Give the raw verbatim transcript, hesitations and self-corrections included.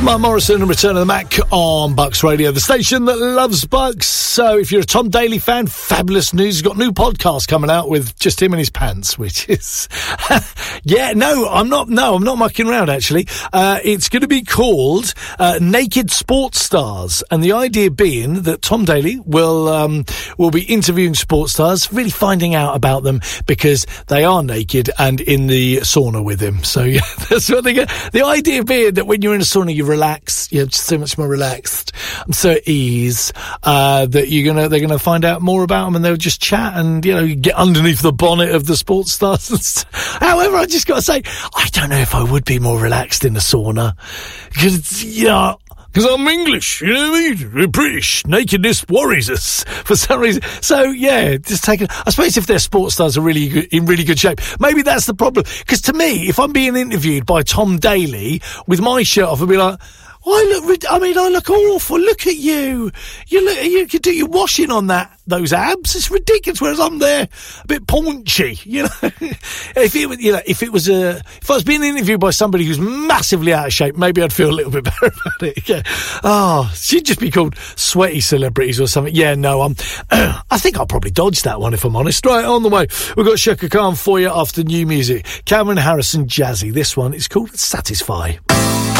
Mark Morrison and Return of the Mac on Bucks Radio, the station that loves Bucks. So if you're a Tom Daley fan, fabulous news. He's got a new podcast coming out with just him in his pants, which is... yeah, no, I'm not, no, I'm not mucking around, actually. Uh, it's going to be called uh, Naked Sports Stars. And the idea being that Tom Daley will, um, will be interviewing sports stars, really finding out about them because they are naked and in the sauna with him. So yeah, that's what they get. The idea being that when you're in a sauna, you relax, you're just so much more relaxed and so at ease uh, that you're gonna they're gonna find out more about them and they'll just chat and, you know, get underneath the bonnet of the sports stars. However, I just gotta say, I don't know if I would be more relaxed in the sauna because, you know, because I'm English, you know what I mean? We're British. Nakedness worries us for some reason. So, yeah, just take it. I suppose if their sports stars are really good, in really good shape, maybe that's the problem. Because to me, if I'm being interviewed by Tom Daley with my shirt off, I'd be like, oh, I look, I mean, I look awful. Look at you. You look, you could do your washing on that, those abs. It's ridiculous. Whereas I'm there a bit paunchy, you know. if it, you know, if it was a, if I was being interviewed by somebody who's massively out of shape, maybe I'd feel a little bit better about it. Yeah. Oh, she'd just be called sweaty celebrities or something. Yeah, no, I'm, uh, I think I'll probably dodge that one if I'm honest. Right, on the way. We've got Shaka Khan for you after new music. Cameron Harrison Jazzy. This one is called Satisfy.